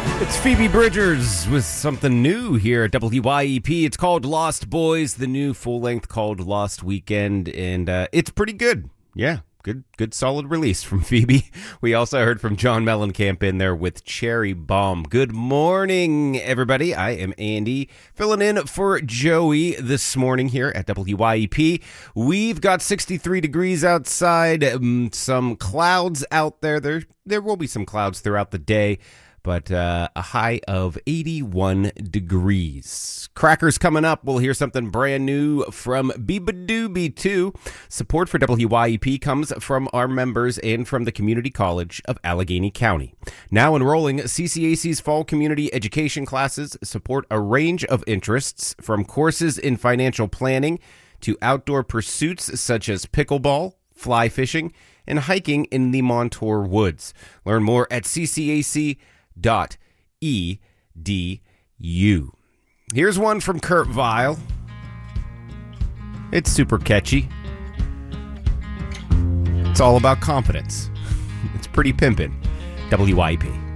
It's Phoebe Bridgers with something new here at WYEP. It's called Lost Boys, the new full-length called Lost Weekend, and it's pretty good. Yeah, good solid release from Phoebe. We also heard from John Mellencamp in there with Cherry Bomb. Good morning, everybody. I am Andy, filling in for Joey this morning here at WYEP. We've got 63 degrees outside, some clouds out there. There will be some clouds throughout the day, but a high of 81 degrees. Crackers coming up. We'll hear something brand new from Biba Doobie, too. Support for WYEP comes from our members and from the Community College of Allegheny County. Now enrolling, CCAC's fall community education classes support a range of interests, from courses in financial planning to outdoor pursuits such as pickleball, fly fishing, and hiking in the Montour Woods. Learn more at ccac.edu. Here's one from Kurt Vile. It's super catchy. It's all about confidence. It's pretty pimpin'. WYP.